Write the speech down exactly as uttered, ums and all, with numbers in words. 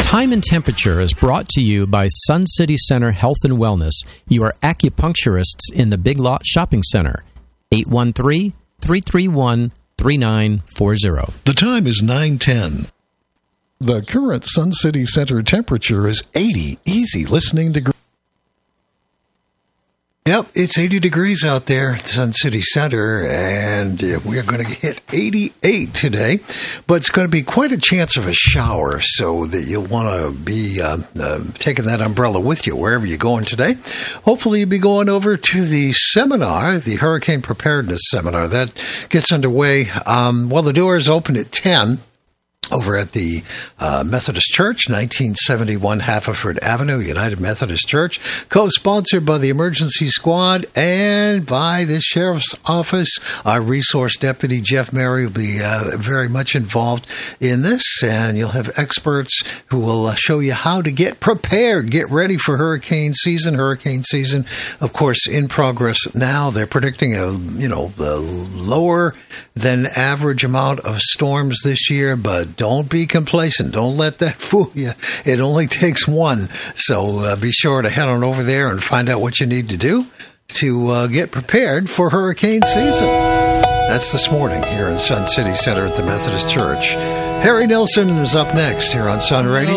Time and Temperature is brought to you by Sun City Center Health and Wellness, your acupuncturists in the Big Lot Shopping Center. eight one three, three three one, three nine four zero. The time is nine ten. The current Sun City Center temperature is eighty. Easy listening to... Yep, it's eighty degrees out there at Sun City Center, and we're going to hit eighty-eight today. But it's going to be quite a chance of a shower, so that you'll want to be uh, uh, taking that umbrella with you wherever you're going today. Hopefully you'll be going over to the seminar, the Hurricane Preparedness Seminar. That gets underway. Um, well, the doors open at ten. Over at the uh, Methodist Church, nineteen seventy-one Haverford Avenue, United Methodist Church, co-sponsored by the Emergency Squad and by the Sheriff's Office. Our resource deputy, Jeff Mary, will be uh, very much involved in this, and you'll have experts who will uh, show you how to get prepared, get ready for hurricane season. Hurricane season, of course, in progress now. They're predicting a, you know, a lower than average amount of storms this year, but don't be complacent. Don't let that fool you. It only takes one. So uh, be sure to head on over there and find out what you need to do to uh, get prepared for hurricane season. That's this morning here in Sun City Center at the Methodist Church. Harry Nilsson is up next here on Sun Radio.